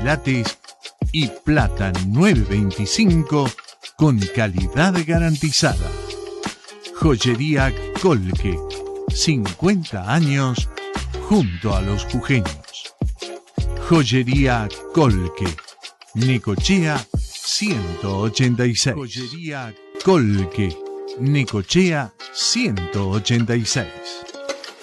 quilates y plata 925 con calidad garantizada. Joyería Colque, 50 años junto a los jujeños. Joyería Colque, Necochea 186. Joyería Colque, Necochea 186.